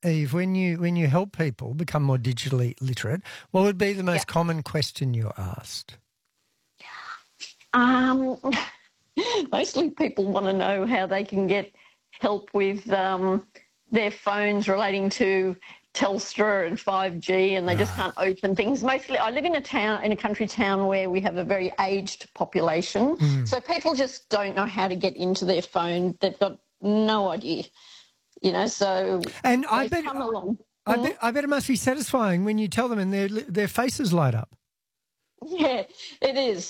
Eve, when you help people become more digitally literate, what would be the most common question you're asked? Mostly people want to know how they can get help with their phones relating to Telstra and 5G, and they just can't open things. Mostly, I live in a country town where we have a very aged population, so people just don't know how to get into their phone. They've got no idea, so and I bet, come along. I bet it must be satisfying when you tell them and their faces light up. Yeah, it is.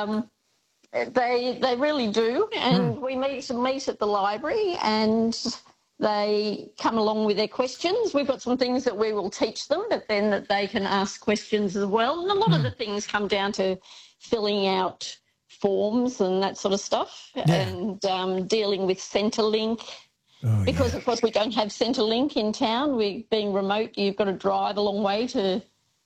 They really do, and we meet at the library, and they come along with their questions. We've got some things that we will teach them, but then that they can ask questions as well. And a lot of the things come down to filling out forms and that sort of stuff, and dealing with Centrelink. Because, of course, we don't have Centrelink in town. Being remote, you've got to drive a long way to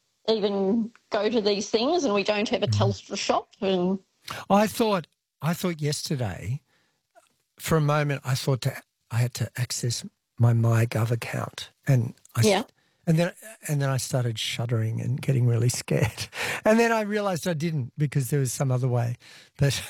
even go to these things, and we don't have a Telstra shop. And I thought yesterday, for a moment, I thought I had to access my MyGov account, and then I started shuddering and getting really scared, and then I realised I didn't because there was some other way. But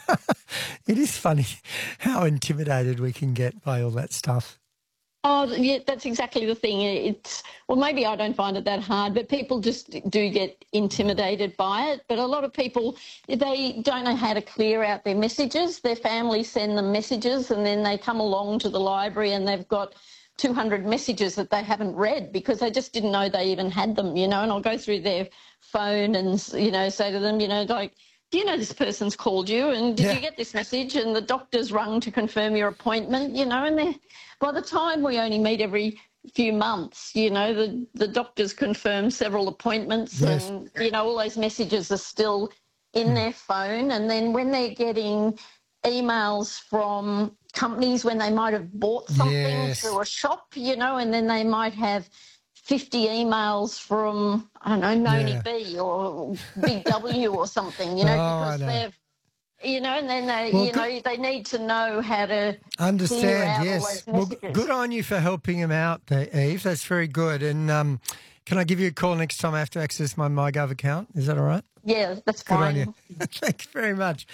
it is funny how intimidated we can get by all that stuff. Oh, yeah, that's exactly the thing. Maybe I don't find it that hard, but people just do get intimidated by it. But a lot of people, they don't know how to clear out their messages. Their families send them messages, and then they come along to the library and they've got 200 messages that they haven't read because they just didn't know they even had them, and I'll go through their phone and, say to them, like, do you know this person's called you, and did you get this message, and the doctor's rung to confirm your appointment, and by the time we only meet every few months, the doctors confirm several appointments and, all those messages are still in their phone. And then when they're getting emails from companies when they might have bought something through a shop, and then they might have 50 emails from, I don't know, Noni B or Big W or something, because they've, and then they need to know how to understand. Clear out all those messages. Well, good on you for helping him out there, Eve. That's very good. And can I give you a call next time I have to access my MyGov account? Is that all right? Yeah, that's fine. Good on you. Thanks very much.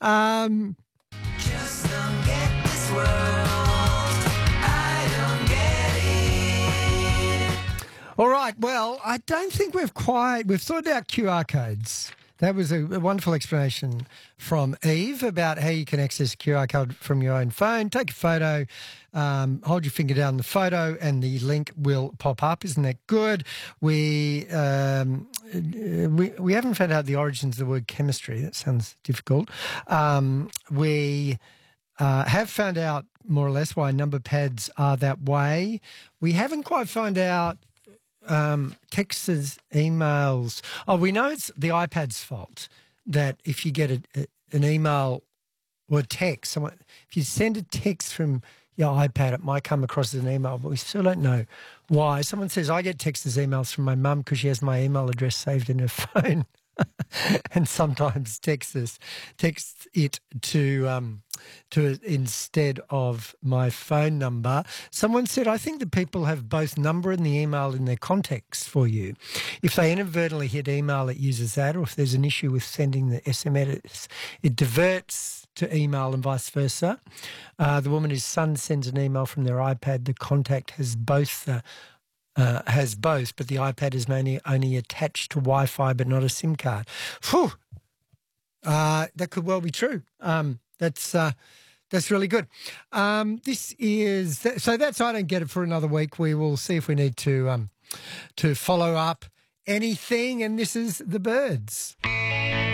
Just don't get this world. I don't get it. All right. Well, I don't think we've sorted out QR codes. That was a wonderful explanation from Eve about how you can access a QR code from your own phone. Take a photo, hold your finger down the photo, and the link will pop up. Isn't that good? We haven't found out the origins of the word chemistry. That sounds difficult. We have found out more or less why number pads are that way. We haven't quite found out texts, emails. Oh, we know it's the iPad's fault that if you get an email or a text, if you send a text from your iPad, it might come across as an email, but we still don't know why. Someone says, I get texts, emails from my mum because she has my email address saved in her phone. And sometimes text it to instead of my phone number. Someone said, I think that people have both number and the email in their contacts for you. If they inadvertently hit email, it uses that, or if there's an issue with sending the SMS, it diverts to email and vice versa. The woman whose son sends an email from their iPad, the contact has both but the iPad is only attached to Wi-Fi but not a SIM card. Phew! That could well be true. That's really good. So that's I don't get it for another week. We will see if we need to follow up anything. And this is The Birds.